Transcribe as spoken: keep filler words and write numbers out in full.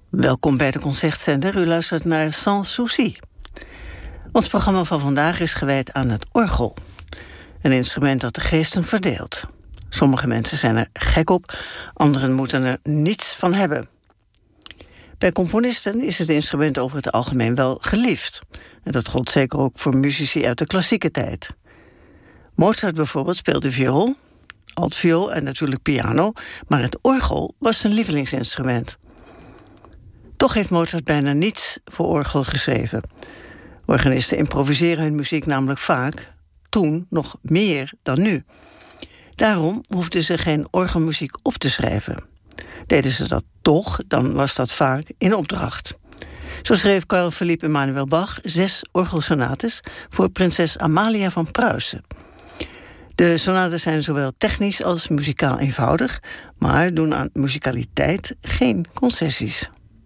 Welkom bij de Concertzender. U luistert naar Sans Souci. Ons programma van vandaag is gewijd aan het orgel. Een instrument dat de geesten verdeelt. Sommige mensen zijn er gek op, anderen moeten er niets van hebben. Bij componisten is het instrument over het algemeen wel geliefd. En dat gold zeker ook voor muzici uit de klassieke tijd. Mozart bijvoorbeeld speelde viool, altviool en natuurlijk piano, maar het orgel was zijn lievelingsinstrument. Toch heeft Mozart bijna niets voor orgel geschreven. Organisten improviseren hun muziek namelijk vaak, toen nog meer dan nu. Daarom hoefden ze geen orgelmuziek op te schrijven. Deden ze dat toch, dan was dat vaak in opdracht. Zo schreef Carl Philipp Emanuel Bach zes orgelsonates voor prinses Amalia van Pruisen. De sonaten zijn zowel technisch als muzikaal eenvoudig, maar doen aan muzikaliteit geen concessies.